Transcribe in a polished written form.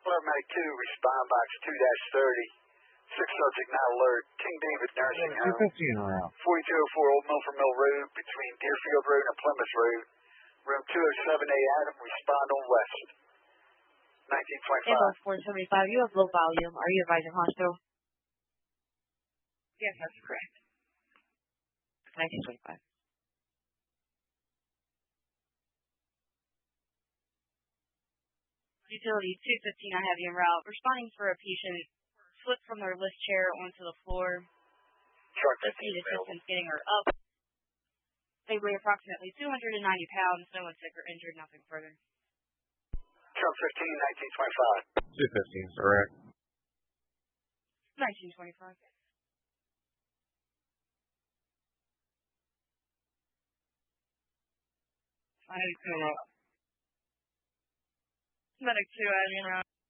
Paramedic 2, respond box 2-30. 6 subject not alert. King David Nursing Home. 215 around. 4204 Old Milford Mill Road between Deerfield Road and Plymouth Road. Room 207A Adam, respond on West. 1925. Ambulance 475, you have low volume. Are you advising hospital? Yes, that's correct. 1925. Utility 215, I have you en route. Responding for a patient slipped from their lift chair onto the floor. Shark Just need assistance getting her up. They weigh approximately 290 pounds. No one's sick or injured, nothing further. Shark 15, 1925. 215, correct. 1925. I had to come up. Medic 2, I have you en route.